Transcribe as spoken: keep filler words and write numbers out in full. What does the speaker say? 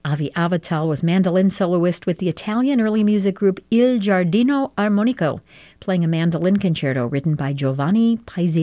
Avi Avital was mandolin soloist with the Italian early music group Il Giardino Armonico, playing a mandolin concerto written by Giovanni Paisiello.